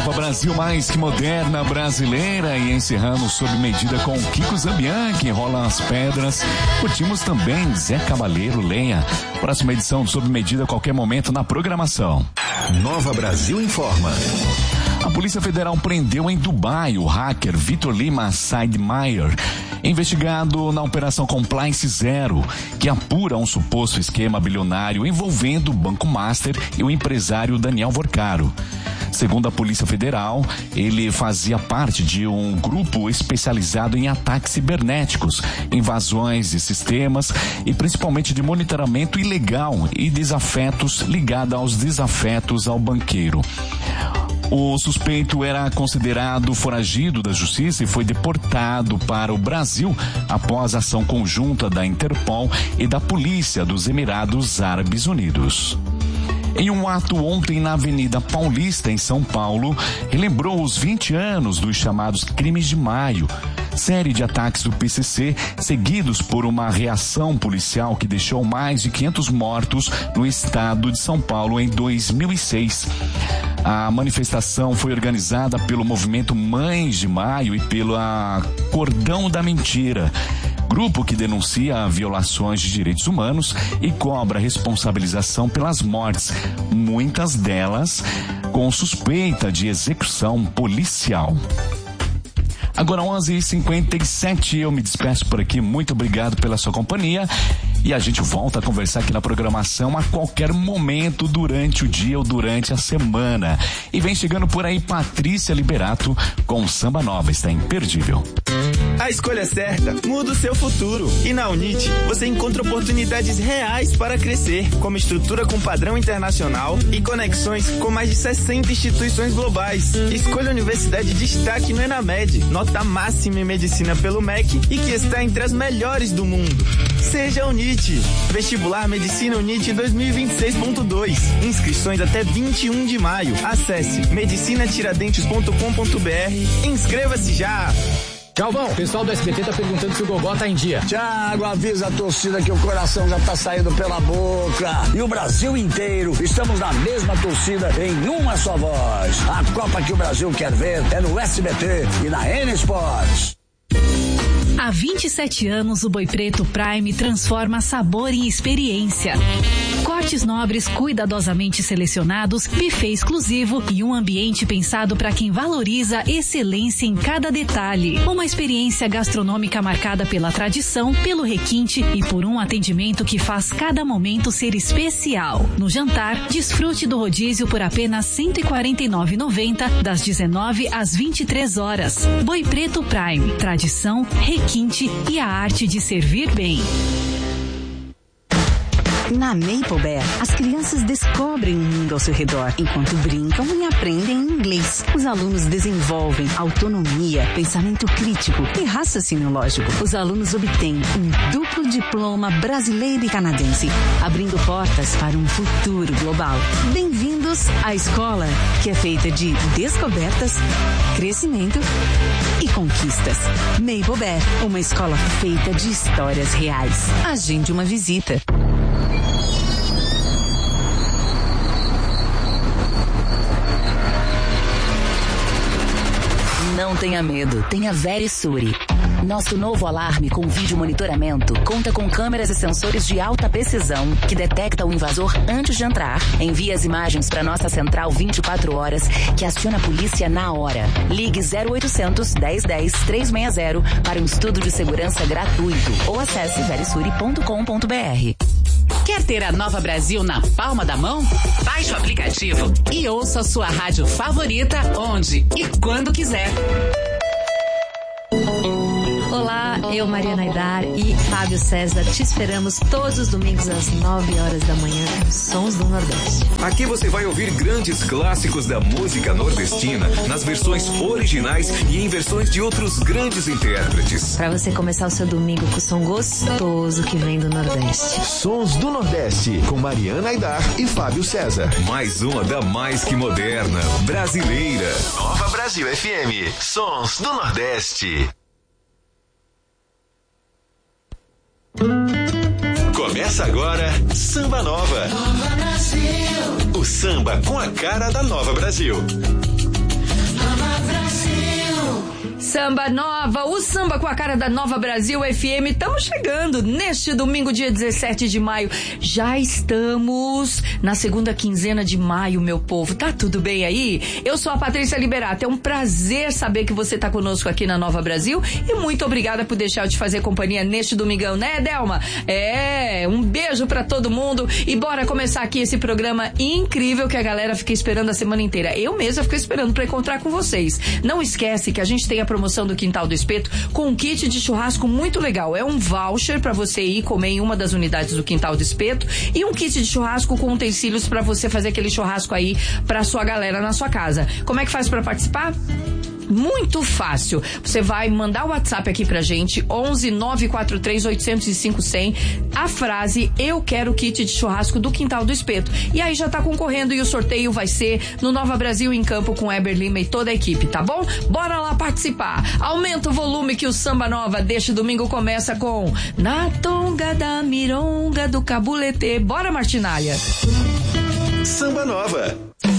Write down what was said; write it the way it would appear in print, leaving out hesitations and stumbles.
Nova Brasil, mais que moderna, brasileira, e encerrando sob medida com Kiko Zambian, que enrola as pedras. Curtimos também Zé Cabaleiro, Lenha. Próxima edição sob medida a qualquer momento na programação. Nova Brasil informa. A Polícia Federal prendeu em Dubai o hacker Vitor Lima Sidemeyer, investigado na Operação Compliance Zero, que apura um suposto esquema bilionário envolvendo o Banco Master e o empresário Daniel Vorcaro. Segundo a Polícia Federal, ele fazia parte de um grupo especializado em ataques cibernéticos, invasões de sistemas e principalmente de monitoramento ilegal e desafetos ligados aos desafetos ao banqueiro. O suspeito era considerado foragido da justiça e foi deportado para o Brasil após a ação conjunta da Interpol e da Polícia dos Emirados Árabes Unidos. Em um ato ontem na Avenida Paulista, em São Paulo, relembrou os 20 anos dos chamados Crimes de Maio, série de ataques do PCC, seguidos por uma reação policial que deixou mais de 500 mortos no estado de São Paulo em 2006. A manifestação foi organizada pelo movimento Mães de Maio e pela Cordão da Mentira, grupo que denuncia violações de direitos humanos e cobra responsabilização pelas mortes, muitas delas com suspeita de execução policial. Agora 11h57, eu me despeço por aqui, muito obrigado pela sua companhia e a gente volta a conversar aqui na programação a qualquer momento durante o dia ou durante a semana. E vem chegando por aí Patrícia Liberato com Samba Nova, está imperdível. A escolha certa muda o seu futuro. E na UNIT, você encontra oportunidades reais para crescer, como estrutura com padrão internacional e conexões com mais de 60 instituições globais. Escolha a Universidade de Destaque no Enamed, nota máxima em medicina pelo MEC e que está entre as melhores do mundo. Seja UNIT. Vestibular Medicina UNIT 2026.2. Inscrições até 21 de maio. Acesse medicinatiradentes.com.br e inscreva-se já. Galvão, o pessoal do SBT tá perguntando se o Gogó tá em dia. Thiago, avisa a torcida que o coração já tá saindo pela boca. E o Brasil inteiro, estamos na mesma torcida em uma só voz. A Copa que o Brasil quer ver é no SBT e na N Sports. Há 27 anos, o Boi Preto Prime transforma sabor em experiência. Cortes nobres cuidadosamente selecionados, buffet exclusivo e um ambiente pensado para quem valoriza excelência em cada detalhe. Uma experiência gastronômica marcada pela tradição, pelo requinte e por um atendimento que faz cada momento ser especial. No jantar, desfrute do rodízio por apenas R$ 149,90 das 19 às 23 horas. Boi Preto Prime, tradição, requinte e a arte de servir bem. Na Maple Bear, as crianças descobrem o mundo ao seu redor, enquanto brincam e aprendem inglês. Os alunos desenvolvem autonomia, pensamento crítico e raciocínio lógico. Os alunos obtêm um duplo diploma brasileiro e canadense, abrindo portas para um futuro global. Bem-vindos à escola, que é feita de descobertas, crescimento e conquistas. Maple Bear, uma escola feita de histórias reais. Agende uma visita. Não tenha medo, tenha Verisure. Nosso novo alarme com vídeo monitoramento conta com câmeras e sensores de alta precisão que detecta o invasor antes de entrar. Envia as imagens para nossa central 24 horas que aciona a polícia na hora. Ligue 0800 1010 360 para um estudo de segurança gratuito ou acesse verisure.com.br. Quer ter a Nova Brasil na palma da mão? Baixe o aplicativo e ouça a sua rádio favorita onde e quando quiser. Olá, eu, Mariana Aidar e Fábio César, te esperamos todos os domingos às 9 horas da manhã nos Sons do Nordeste. Aqui você vai ouvir grandes clássicos da música nordestina nas versões originais e em versões de outros grandes intérpretes. Para você começar o seu domingo com o som gostoso que vem do Nordeste. Sons do Nordeste, com Mariana Aidar e Fábio César. Mais uma da mais que moderna, brasileira. Nova Brasil FM, Sons do Nordeste. Começa agora Samba Nova. Nova Brasil. O samba com a cara da Nova Brasil. Samba Nova, o samba com a cara da Nova Brasil FM. Estamos chegando neste domingo, dia 17 de maio. Já estamos na segunda quinzena de maio, meu povo. Tá tudo bem aí? Eu sou a Patrícia Liberato. É um prazer saber que você tá conosco aqui na Nova Brasil e muito obrigada por deixar eu te fazer companhia neste domingão, né, Delma? Um beijo pra todo mundo e bora começar aqui esse programa incrível que a galera fica esperando a semana inteira. Eu mesma fico esperando pra encontrar com vocês. Não esquece que a gente tem a promoção do Quintal do Espeto com um kit de churrasco muito legal. É um voucher pra você ir comer em uma das unidades do Quintal do Espeto e um kit de churrasco com utensílios pra você fazer aquele churrasco aí pra sua galera na sua casa. Como é que faz pra participar? Muito fácil. Você vai mandar o WhatsApp aqui pra gente, 11 943 805 100, a frase "Eu quero kit de churrasco do Quintal do Espeto". E aí já tá concorrendo e o sorteio vai ser no Nova Brasil em Campo com Eber Lima e toda a equipe, tá bom? Bora lá participar. Aumenta o volume que o Samba Nova deste domingo começa com Na Tonga da Mironga do Cabulete. Bora, Martinalha. Samba Nova.